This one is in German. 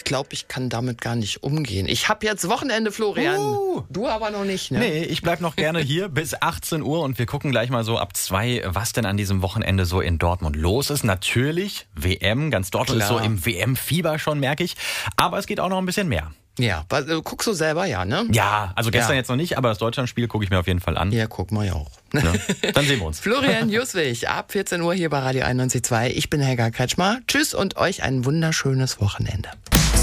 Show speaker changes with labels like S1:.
S1: Ich glaube, ich kann damit gar nicht umgehen. Ich habe jetzt Wochenende, Florian. Du aber noch nicht, ne?
S2: Nee, ich bleib noch gerne hier bis 18 Uhr und wir gucken gleich mal so ab 2, was denn an diesem Wochenende so in Dortmund los ist. Natürlich WM, ganz Dortmund ist so im WM-Fieber schon, merke ich. Aber es geht auch noch ein bisschen mehr.
S1: Ja, guckst du selber, ja, ne?
S2: Ja, also gestern jetzt noch nicht, aber das Deutschlandspiel gucke ich mir auf jeden Fall an.
S1: Ja, guck mal ja auch.
S2: Ja, dann sehen wir uns.
S1: Florian Juswig, ab 14 Uhr hier bei Radio 91.2. Ich bin Helga Kretschmer. Tschüss und euch ein wunderschönes Wochenende.